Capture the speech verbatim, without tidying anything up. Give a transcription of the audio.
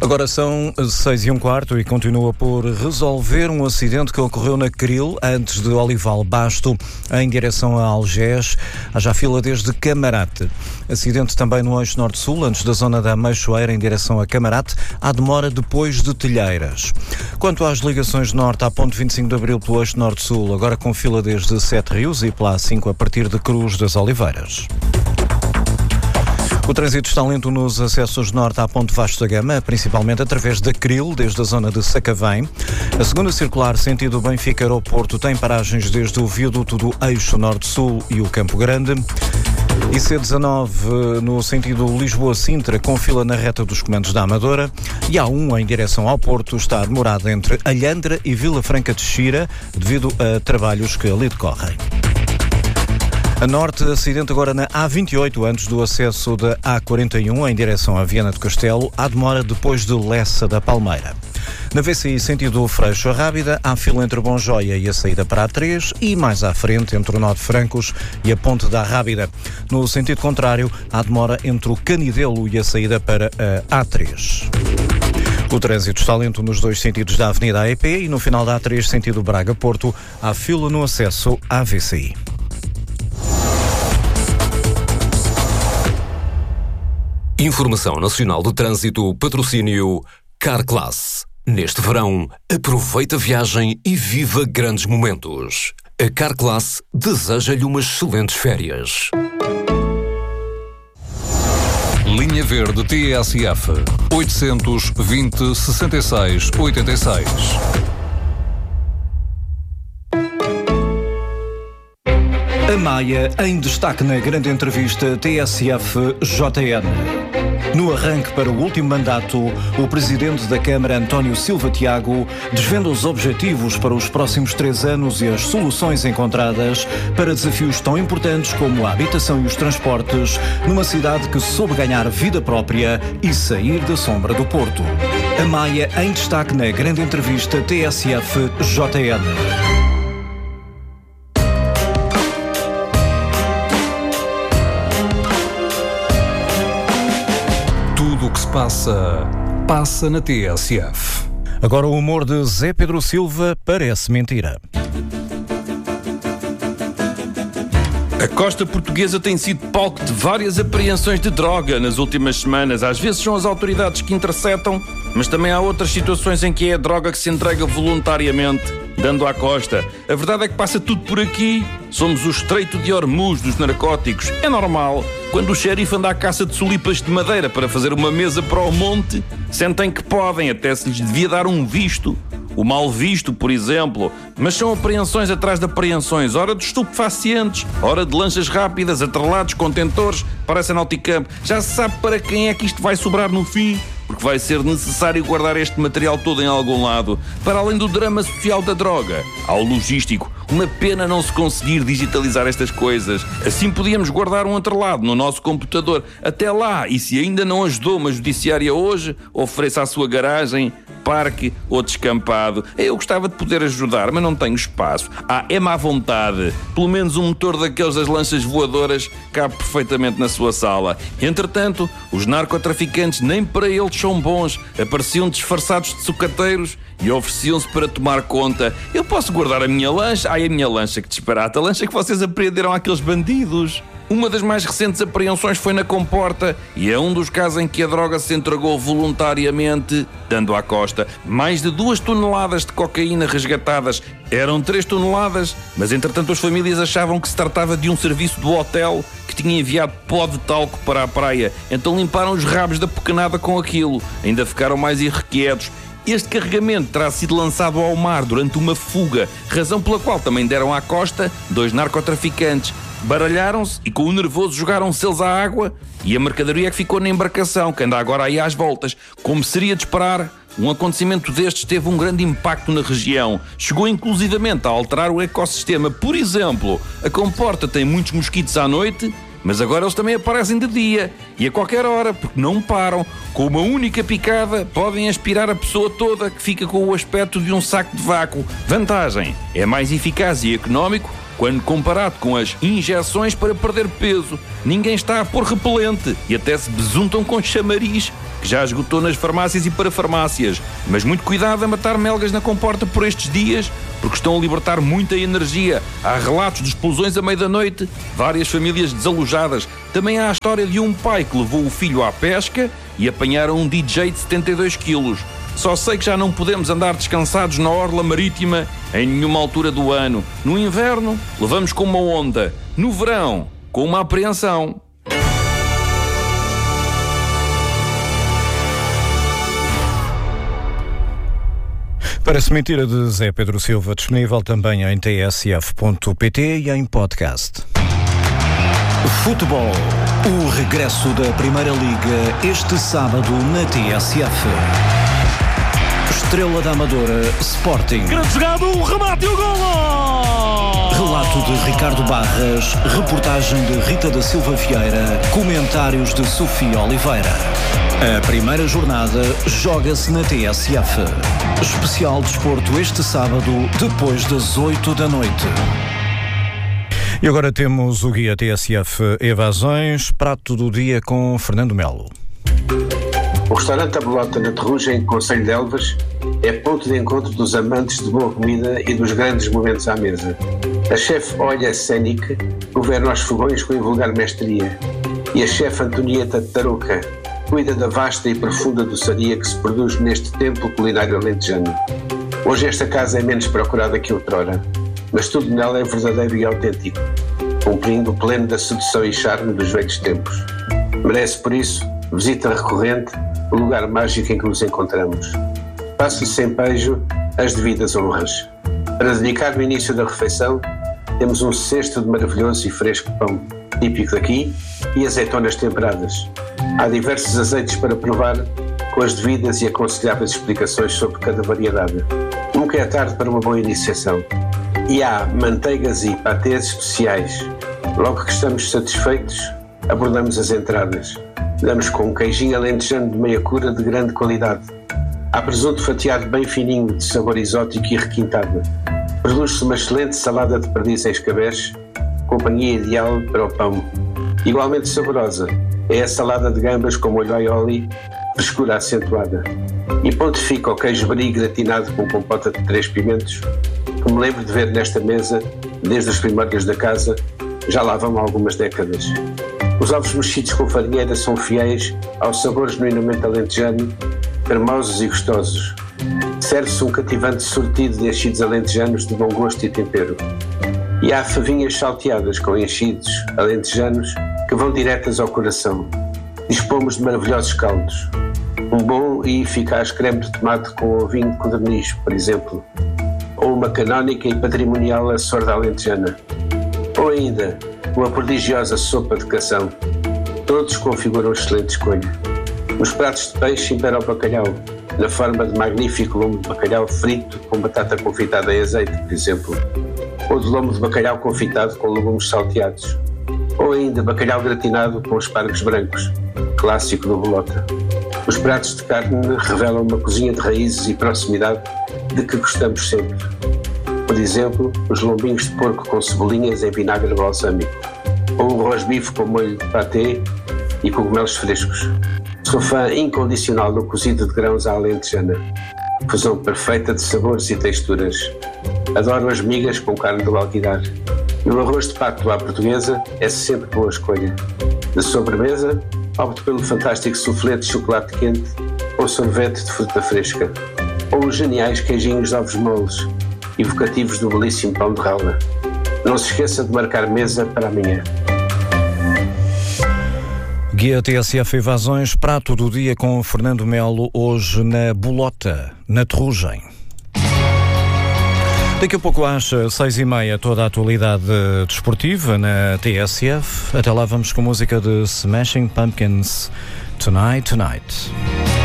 Agora são seis e um quarto e continua por resolver um acidente que ocorreu na Cril, antes de Olival Basto, em direção a Algés. Há já fila desde Camarate. Acidente também no eixo norte-sul, antes da zona da Meixoeira, em direção a Camarate. Há demora depois de Telheiras. Quanto às ligações norte à ponte vinte e cinco de Abril pelo eixo norte-sul, agora com fila desde Sete Rios e pela A cinco a partir de Cruz das Oliveiras. O trânsito está lento nos acessos norte à ponte Vasco da Gama, principalmente através da Cril, desde a zona de Sacavém. A segunda circular, sentido Benfica-Aeroporto, tem paragens desde o viaduto do eixo norte-sul e o Campo Grande. I C dezanove no sentido Lisboa-Sintra, com fila na reta dos comandos da Amadora. E A um em direção ao Porto está demorada entre Alhandra e Vila Franca de Xira, devido a trabalhos que ali decorrem. A norte, acidente agora na A vinte e oito, antes do acesso da A quarenta e um, em direção a Viana do Castelo. Há demora depois de Lessa da Palmeira. Na V C I, sentido Freixo a Rábida, há fila entre Bonjoia e a saída para a A três e mais à frente entre o Nó de Francos e a Ponte da Rábida. No sentido contrário, há demora entre o Canidelo e a saída para a A três. O trânsito está lento nos dois sentidos da Avenida A E P e no final da A três, sentido Braga-Porto, há fila no acesso à V C I. Informação Nacional do Trânsito, patrocínio Carclass. Neste verão, aproveita a viagem e viva grandes momentos. A Carclass deseja-lhe umas excelentes férias. Linha Verde T S F oitocentos e vinte, sessenta e seis, oitenta e seis. A Maia em destaque na grande entrevista T S F J N. No arranque para o último mandato, o presidente da Câmara, António Silva Tiago, desvenda os objetivos para os próximos três anos e as soluções encontradas para desafios tão importantes como a habitação e os transportes, numa cidade que soube ganhar vida própria e sair da sombra do Porto. A Maia em destaque na grande entrevista T S F J N. Tudo o que se passa, passa na T S F. Agora o humor de Zé Pedro Silva parece mentira. A costa portuguesa tem sido palco de várias apreensões de droga nas últimas semanas. Às vezes são as autoridades que interceptam, mas também há outras situações em que é a droga que se entrega voluntariamente, dando à costa. A verdade é que passa tudo por aqui. Somos o Estreito de Hormuz dos narcóticos. É normal. Quando o xerife anda à caça de solipas de madeira para fazer uma mesa para o monte, sentem que podem, até se lhes devia dar um visto. O mal visto, por exemplo. Mas são apreensões atrás de apreensões. Ora de estupefacientes, ora de lanchas rápidas, atrelados, contentores, parece a Nauticamp. Já se sabe para quem é que isto vai sobrar no fim, porque vai ser necessário guardar este material todo em algum lado. Para além do drama social da droga, há o logístico. Uma pena não se conseguir digitalizar estas coisas. Assim podíamos guardar um atrelado no nosso computador. Até lá, e se ainda não ajudou uma judiciária hoje, ofereça a sua garagem, parque ou descampado. Eu gostava de poder ajudar, mas não tenho espaço. Ah, é má vontade. Pelo menos um motor daqueles das lanchas voadoras cabe perfeitamente na sua sala. Entretanto, os narcotraficantes nem para eles são bons. Apareciam disfarçados de sucateiros e ofereciam-se para tomar conta. Eu posso guardar a minha lancha? Ai, a minha lancha, que disparate. A lancha que vocês apreenderam àqueles bandidos. Uma das mais recentes apreensões foi na Comporta e é um dos casos em que a droga se entregou voluntariamente, dando à costa. Mais de duas toneladas de cocaína resgatadas. Eram três toneladas, mas entretanto as famílias achavam que se tratava de um serviço do hotel que tinha enviado pó de talco para a praia. Então limparam os rabos da pequenada com aquilo. Ainda ficaram mais irrequietos. Este carregamento terá sido lançado ao mar durante uma fuga, razão pela qual também deram à costa dois narcotraficantes. Baralharam-se e com o nervoso jogaram-se eles à água e a mercadoria que ficou na embarcação, que anda agora aí às voltas. Como seria de esperar, um acontecimento destes teve um grande impacto na região. Chegou inclusivamente a alterar o ecossistema. Por exemplo, a Comporta tem muitos mosquitos à noite, mas agora eles também aparecem de dia e a qualquer hora, porque não param. Com uma única picada podem aspirar a pessoa toda, que fica com o aspecto de um saco de vácuo. Vantagem: é mais eficaz e económico quando comparado com as injeções para perder peso. Ninguém está a pôr repelente e até se besuntam com chamariz, que já esgotou nas farmácias e parafarmácias. Mas muito cuidado a matar melgas na comporta por estes dias, porque estão a libertar muita energia. Há relatos de explosões à meia da noite, várias famílias desalojadas. Também há a história de um pai que levou o filho à pesca e apanharam um D J de setenta e dois quilos. Só sei que já não podemos andar descansados na orla marítima em nenhuma altura do ano. No inverno, levamos com uma onda. No verão, com uma apreensão. Parece mentira de Zé Pedro Silva, disponível também em t s f ponto p t e em podcast. Futebol. O regresso da Primeira Liga este sábado na T S F. Estrela da Amadora, Sporting. Grande jogada, o remate e o golo! Relato de Ricardo Barras, reportagem de Rita da Silva Vieira, comentários de Sofia Oliveira. A primeira jornada joga-se na T S F. Especial desporto este sábado, depois das oito da noite. E agora temos o guia T S F Evasões, prato do dia com Fernando Melo. O restaurante A Bolota na Terrugem, Concelho de Elvas, é ponto de encontro dos amantes de boa comida e dos grandes momentos à mesa. A chefe Olha Sénic governa os fogões com invulgar mestria e a chefe Antonieta Tarouca cuida da vasta e profunda doçaria que se produz neste templo culinário alentejano. Hoje esta casa é menos procurada que outrora, mas tudo nela é verdadeiro e autêntico, cumprindo o pleno da sedução e charme dos velhos tempos. Merece, por isso, visita recorrente o lugar mágico em que nos encontramos. Faço-lhe sem pejo as devidas honras. Para dedicar no início da refeição, temos um cesto de maravilhoso e fresco pão, típico daqui, e azeitonas temperadas. Há diversos azeites para provar, com as devidas e aconselháveis explicações sobre cada variedade. Nunca é tarde para uma boa iniciação. E há manteigas e patês especiais. Logo que estamos satisfeitos, abordamos as entradas. Damos com um queijinho alentejano de meia cura de grande qualidade. Há presunto fatiado bem fininho, de sabor exótico e requintado. Produz-se uma excelente salada de perdiz em escabeche, companhia ideal para o pão. Igualmente saborosa é a salada de gambas com molho aioli, frescura acentuada. E pontifica o queijo brie gratinado com compota de três pimentos, que me lembro de ver nesta mesa, desde os primórdios da casa, já lá vão algumas décadas. Os ovos mexidos com farinheira são fiéis aos sabores genuinamente alentejano, cremosos e gostosos. Serve-se um cativante sortido de enchidos alentejanos de bom gosto e tempero. E há favinhas salteadas com enchidos alentejanos que vão diretas ao coração. Dispomos de maravilhosos caldos. Um bom e eficaz creme de tomate com ovinho de codorniz, por exemplo. Ou uma canónica e patrimonial açorda alentejana. Ou ainda, uma prodigiosa sopa de cação. Todos configuram excelente escolha. Nos pratos de peixe impera o bacalhau, na forma de magnífico lombo de bacalhau frito com batata confitada em azeite, por exemplo. Ou de lombo de bacalhau confitado com legumes salteados. Ou ainda bacalhau gratinado com espargos brancos, clássico do Bolota. Os pratos de carne revelam uma cozinha de raízes e proximidade de que gostamos sempre. Por exemplo, os lombinhos de porco com cebolinhas em vinagre balsâmico, ou o rosbife com molho de patê e cogumelos frescos. Sou fã incondicional do cozido de grãos à alentejana, fusão perfeita de sabores e texturas. Adoro as migas com carne do alguidar. E o arroz de pato à portuguesa é sempre boa escolha. De sobremesa, opto pelo fantástico soufflé de chocolate quente ou sorvete de fruta fresca, ou os geniais queijinhos de ovos moles, evocativos do belíssimo pão de rala. Não se esqueça de marcar mesa para amanhã. Guia T S F Evasões, prato do dia com Fernando Melo, hoje na Bolota, na Terrugem. Daqui a pouco às seis e meia, toda a atualidade desportiva na T S F. Até lá vamos com música de Smashing Pumpkins, Tonight, Tonight.